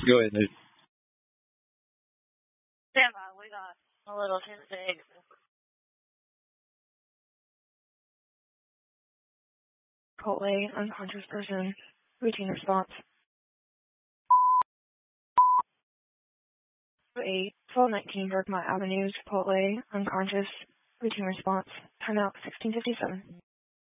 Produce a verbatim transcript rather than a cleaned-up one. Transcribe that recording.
Go ahead, Nate. Stand by, we got a little too big. Chipotle, unconscious person, routine response. eight, twelve nineteen Berkmont Avenue, Chipotle, unconscious, routine response. Timeout sixteen fifty-seven.